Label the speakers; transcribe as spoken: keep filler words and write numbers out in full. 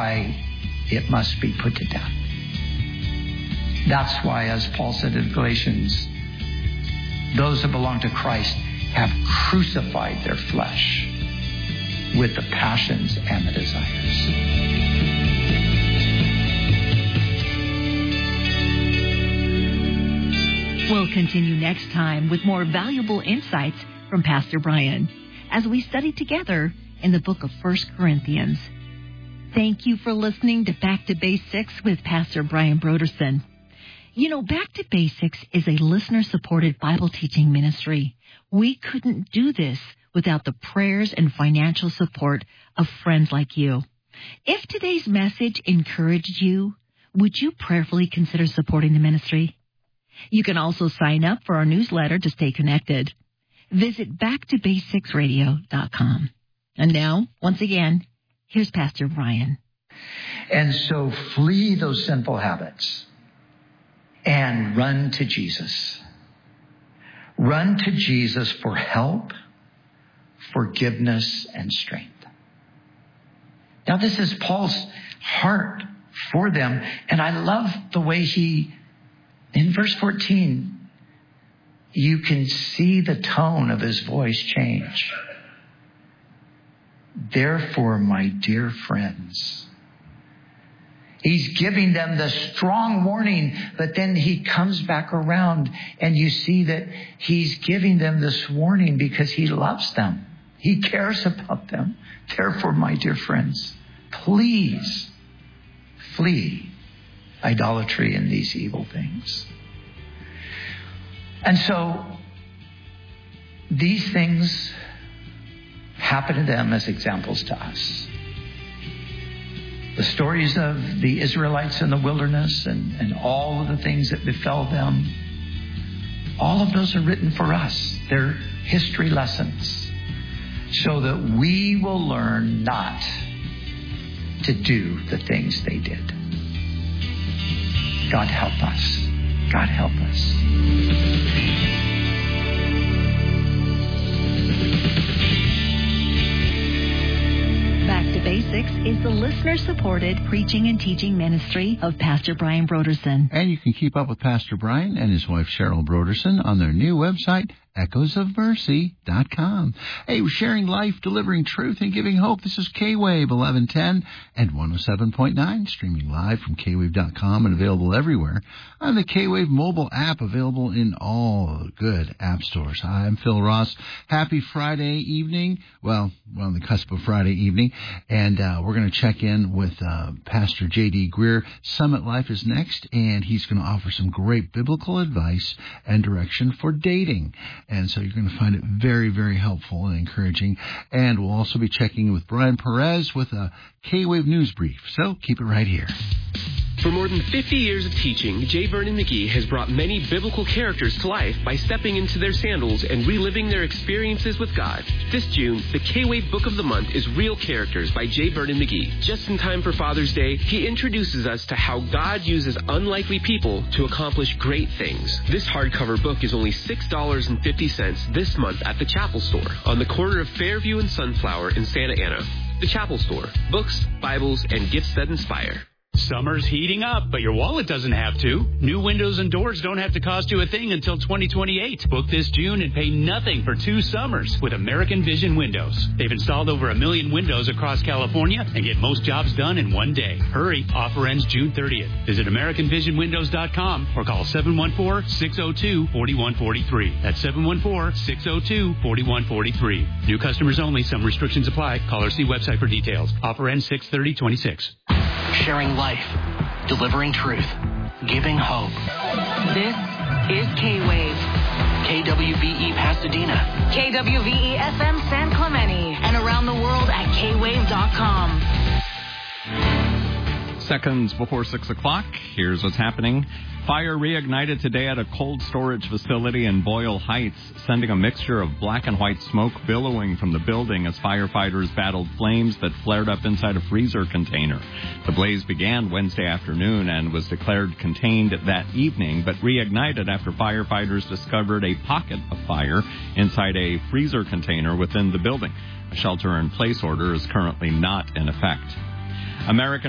Speaker 1: why it must be put to death. That's why, as Paul said in Galatians, those who belong to Christ have crucified their flesh with the passions and the desires.
Speaker 2: We'll continue next time with more valuable insights from Pastor Brian as we study together in the book of First Corinthians. Thank you for listening to Back to Basics with Pastor Brian Brodersen. You know, Back to Basics is a listener-supported Bible teaching ministry. We couldn't do this without the prayers and financial support of friends like you. If today's message encouraged you, would you prayerfully consider supporting the ministry? You can also sign up for our newsletter to stay connected. Visit back to basics radio dot com. And now, once again, here's Pastor Brian.
Speaker 1: And so flee those sinful habits and run to Jesus. Run to Jesus for help, forgiveness, and strength. Now, this is Paul's heart for them. And I love the way he, in verse fourteen, you can see the tone of his voice change. Therefore, my dear friends, he's giving them the strong warning, but then he comes back around and you see that he's giving them this warning because he loves them. He cares about them. Therefore, my dear friends, please flee idolatry and these evil things. And so these things happen to them as examples to us. The stories of the Israelites in the wilderness and, and all of the things that befell them, all of those are written for us. They're history lessons so that we will learn not to do the things they did. God help us. God help us.
Speaker 2: Back to Basics is the listener-supported preaching and teaching ministry of Pastor Brian Brodersen.
Speaker 3: And you can keep up with Pastor Brian and his wife Cheryl Brodersen on their new website, echoes of mercy dot com. Hey, we're sharing life, delivering truth, and giving hope. This is K-Wave eleven ten and one oh seven point nine, streaming live from K wave dot com and available everywhere on the K-Wave mobile app, available in all good app stores. Hi, I'm Phil Ross. Happy Friday evening. Well, we're on the cusp of Friday evening, and uh, we're going to check in with uh, Pastor J D Greer. Summit Life is next, and he's going to offer some great biblical advice and direction for dating. And so you're going to find it very, very helpful and encouraging. And we'll also be checking with Brian Perez with a K-Wave News Brief. So keep it right here.
Speaker 4: For more than fifty years of teaching, J. Vernon McGee has brought many biblical characters to life by stepping into their sandals and reliving their experiences with God. This June, the K-Wave Book of the Month is Real Characters by J. Vernon McGee. Just in time for Father's Day, he introduces us to how God uses unlikely people to accomplish great things. This hardcover book is only six dollars and fifty cents this month at the Chapel Store on the corner of Fairview and Sunflower in Santa Ana. The Chapel Store. Books, Bibles, and gifts that inspire.
Speaker 5: Summer's heating up, but your wallet doesn't have to. New windows and doors don't have to cost you a thing until twenty twenty-eight. Book this June and pay nothing for two summers with American Vision Windows. They've installed over a million windows across California and get most jobs done in one day. Hurry, offer ends June thirtieth. Visit American Vision Windows dot com or call seven one four, six oh two, four one four three. That's seven one four, six oh two, four one four three. New customers only. Some restrictions apply. Call or see website for details. Offer ends six thirty twenty-six.
Speaker 6: Sharing life, delivering truth, giving hope.
Speaker 7: This is K-Wave.
Speaker 6: K W V E Pasadena.
Speaker 7: K W V E F M San Clemente. And around the world at K wave dot com.
Speaker 8: Seconds before six o'clock, here's what's happening. Fire reignited today at a cold storage facility in Boyle Heights, sending a mixture of black and white smoke billowing from the building as firefighters battled flames that flared up inside a freezer container. The blaze began Wednesday afternoon and was declared contained that evening, but reignited after firefighters discovered a pocket of fire inside a freezer container within the building. A shelter-in-place order is currently not in effect. American